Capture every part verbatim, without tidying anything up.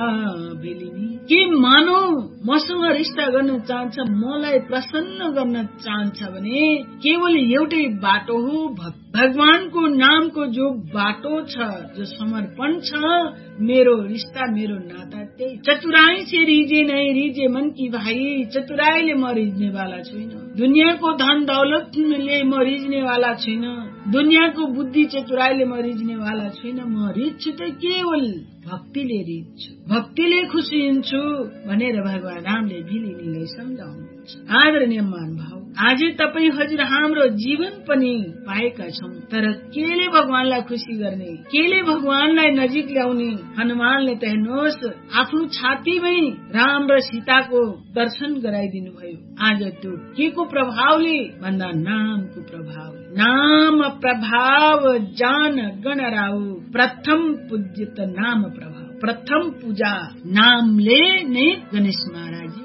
भेलिनी के मानव मसँग रिश्ता गर्न चाहन्छ, मलाई प्रसन्न गर्न चाहन्छ भने केवल एउटै बाटो हो, भगवानको नामको जो बाटो छ, जो समर्पण छ, मेरो रिश्ता मेरो नाता त्यही। चतुराई से रिजे नहीं रिजे मन की भाई, चतुराईले म रिझ्ने वाला छुइन, दुनियाँको धन दौलतले म रिझ्ने वाला छुइन, दुनियाँको बुद्धि चतुराईले म रिझ्ने वाला छुइन, म रिझ्छु त केवल भक्तिले रिझ्छु, भक्तिले खुसी हुन्छु भनेर भगवान रामले भिलिनीलाई सम्झाउनुहुन्छ। आदरणीय महानुभाव, आज तपाई हजुर हाम्रो जीवन पनि पाएका छौं, तर केले भगवानलाई खुसी गर्ने, केले भगवानलाई नजिक ल्याउने? हनुमानले त हेर्नुहोस् आफ्नो छातीमै राम र सीताको दर्शन गराइदिनु भयो। आज त्यो के को प्रभावले भन्दा नामको प्रभाव। नाम प्रभाव जान गणराउ, प्रथम पूज्य त नाम प्रभाव। प्रथम पूजा नामले नै गणेश महाराज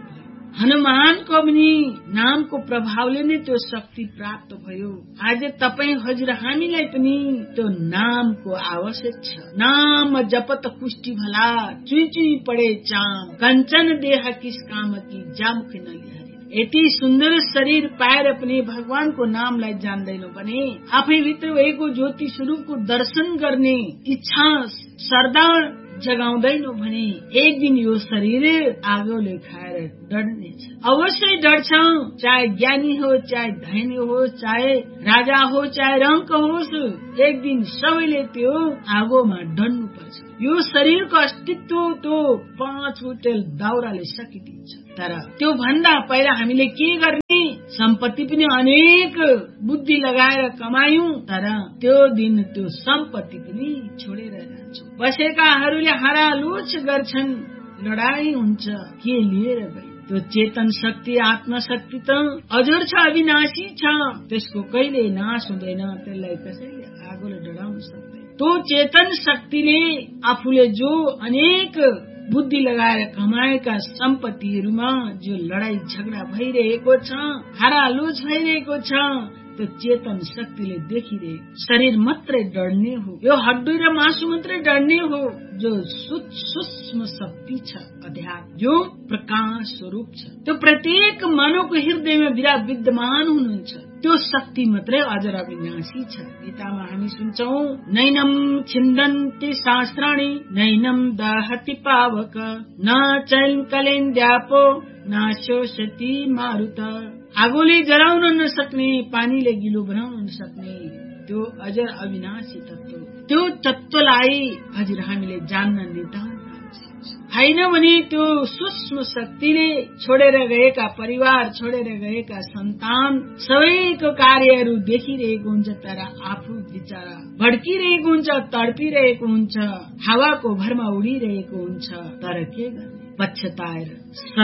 हनुमानको पनि नामको प्रभावले नै त्यो शक्ति प्राप्त भयो। आज तपाई हजुर हामीलाई पनि त्यो नामको आवश्यक छ। नाम जपत पुष्टि भला, चुई चुई पड़े चाम, कंचन देह किस काम की जामुख नलिहरी। यति सुन्दर शरीर पाएर पनि भगवानको नामलाई जान्दैनौ भने, आफै भित्र भएको ज्योति स्वरूपको दर्शन गर्ने इच्छा श्रद्धा जगाउँदैनौ भने एक दिन यो शरीर आगोले खाएर डढ्नेछ। अवश्य डढ्छ, चाहे ज्ञानी हो, चाहे धनी हो, चाहे राजा हो, चाहे रंक होस्, एक दिन सबैले त्यो आगोमा डढ्नु पर्छ। यो शरीरको अस्तित्व त्यो पाँच बुटेल दाउराले सकिदिन्छ। तर त्यो भन्दा पहिला हामीले के गर्ने? सम्पत्ति पनि अनेक बुद्धि लगाएर कमायौं, तर त्यो दिन त्यो सम्पत्ति पनि छोडेर जान्छौं। बसेकाहरूले हरालुच गर्छन्, लडाई हुन्छ के लिएर गए? त्यो चेतन शक्ति आत्मशक्ति त अजर छ, अविनाशी छ, त्यसको कहिले नाश हुँदैन, त्यसलाई कसैले आगोले डढाउन सक्दैन। त्यो चेतन शक्तिले आफूले जो अनेक बुद्धि लगाएर कमाएका सम्पत्तिहरूमा जो लडाई झगडा भइरहेको छ, हरालुच भइरहेको छ, त्यो चेतन शक्तिले देखिरहेको। शरीर मात्रै डढ्ने हो, यो हड्डी र मासु मात्रै डढ्ने हो, जो सूक्ष्म शक्ति छ, अध्यात्म जो प्रकाश स्वरूप छ, त्यो प्रत्येक मानवको हृदयमा विद्यमान हुनुहुन्छ। त्यो शक्ति मात्रै अजर अविनाशी छ। गीतामा हामी सुन्छौं, नैनम छिन्दन्ति शास्त्राणि नैनम दहति पावक, न चैन कलेन्द्यापो न शोषति मारुत। आगोले जलाउन नसक्ने, पानीले गिलो बनाउन नसक्ने त्यो अजर अविनाशी तत्व, त्यो तत्वलाई हजुर हामीले जान्न नितान्त होइन भने त्यो सूक्ष्म शक्तिले छोडेर गएका परिवार, छोडेर गएका सन्तान सबैको कार्यहरू देखिरहेको हुन्छ, तर आफू बिचारा भड्किरहेको हुन्छ, तडपिरहेको हुन्छ, हावाको भरमा उडिरहेको हुन्छ। तर के गर्ने? पछताएर